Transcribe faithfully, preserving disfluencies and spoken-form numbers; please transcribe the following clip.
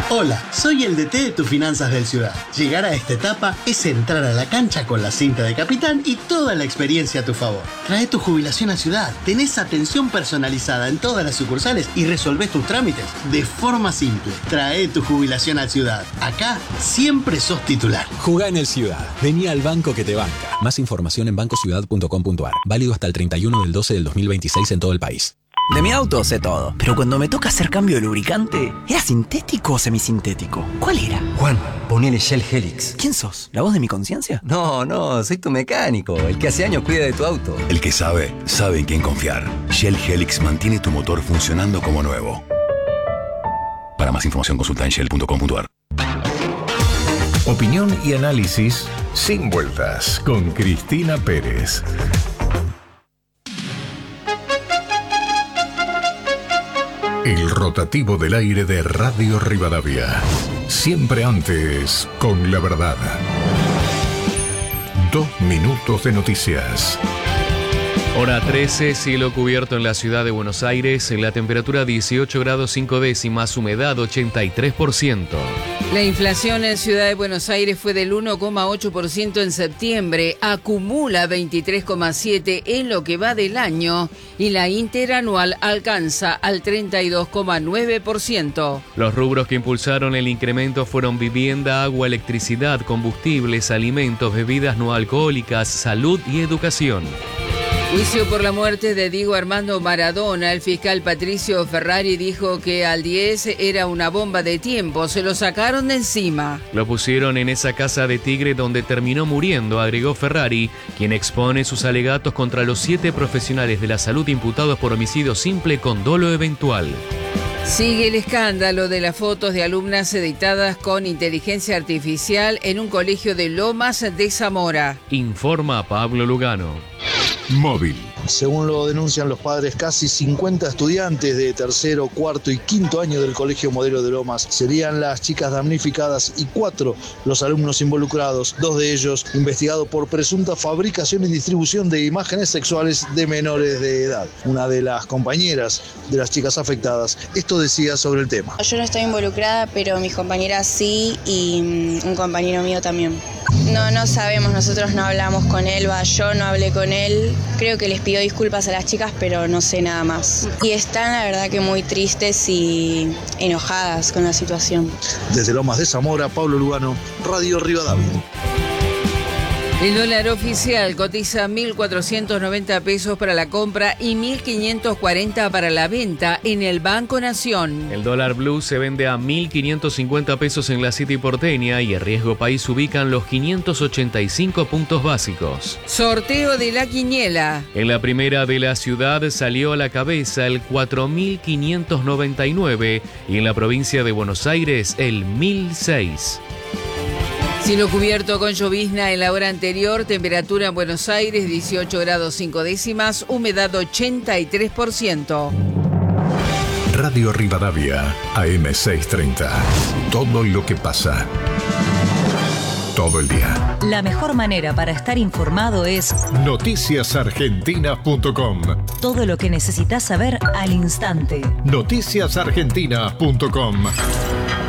Hola, soy el D T de tus finanzas del Ciudad. Llegar a esta etapa es entrar a la cancha con la cinta de capitán y toda la experiencia a tu favor. Trae tu jubilación a Ciudad, tenés atención personalizada en todas las sucursales y resolvés tus trámites de forma simple. Trae tu jubilación a Ciudad. Acá siempre sos titular. Jugá en el Ciudad. Vení al banco que te banca. Más información en banco ciudad punto com punto a r. Válido hasta el treinta y uno del doce del dos mil veintiséis en todo el país. De mi auto sé todo, pero cuando me toca hacer cambio de lubricante, ¿era sintético o semisintético? ¿Cuál era? Juan, ponele Shell Helix. ¿Quién sos? ¿La voz de mi conciencia? No, no, soy tu mecánico, el que hace años cuida de tu auto. El que sabe, sabe en quién confiar. Shell Helix mantiene tu motor funcionando como nuevo. Para más información consulta en shell punto com punto a r. Opinión y análisis sin vueltas con Cristina Pérez. El rotativo del aire de Radio Rivadavia. Siempre antes con la verdad. Dos minutos de noticias. Hora trece, cielo cubierto en la ciudad de Buenos Aires, la temperatura dieciocho grados cinco décimas, humedad ochenta y tres por ciento. La inflación en Ciudad de Buenos Aires fue del uno coma ocho por ciento en septiembre, acumula veintitrés coma siete por ciento en lo que va del año y la interanual alcanza al treinta y dos coma nueve por ciento. Los rubros que impulsaron el incremento fueron vivienda, agua, electricidad, combustibles, alimentos, bebidas no alcohólicas, salud y educación. Juicio por la muerte de Diego Armando Maradona. El fiscal Patricio Ferrari dijo que al diez era una bomba de tiempo. Se lo sacaron de encima. Lo pusieron en esa casa de Tigre donde terminó muriendo, agregó Ferrari, quien expone sus alegatos contra los siete profesionales de la salud imputados por homicidio simple con dolo eventual. Sigue el escándalo de las fotos de alumnas editadas con inteligencia artificial en un colegio de Lomas de Zamora. Informa Pablo Lugano. Móvil. Según lo denuncian los padres, casi cincuenta estudiantes de tercero, cuarto y quinto año del Colegio Modelo de Lomas serían las chicas damnificadas y cuatro los alumnos involucrados, dos de ellos investigados por presunta fabricación y distribución de imágenes sexuales de menores de edad. Una de las compañeras de las chicas afectadas, esto decía sobre el tema. Yo no estoy involucrada, pero mis compañeras sí y un compañero mío también. No, no sabemos, nosotros no hablamos con él, va, yo no hablé con él. Creo que les pidió disculpas a las chicas, pero no sé nada más. Y están, la verdad, que muy tristes y enojadas con la situación. Desde Lomas de Zamora, Pablo Lugano, Radio Rivadavia. El dólar oficial cotiza mil cuatrocientos noventa pesos para la compra y mil quinientos cuarenta para la venta en el Banco Nación. El dólar blue se vende a mil quinientos cincuenta pesos en la City porteña y el riesgo país ubican los quinientos ochenta y cinco puntos básicos. Sorteo de la quiniela. En la primera de la ciudad salió a la cabeza el cuatro mil quinientos noventa y nueve y en la provincia de Buenos Aires el mil seis. Cielo cubierto con llovizna en la hora anterior, temperatura en Buenos Aires dieciocho grados cinco décimas, humedad ochenta y tres por ciento. Radio Rivadavia, A M seiscientos treinta. Todo lo que pasa. Todo el día. La mejor manera para estar informado es noticias argentinas punto com. Todo lo que necesitas saber al instante. noticias argentinas punto com.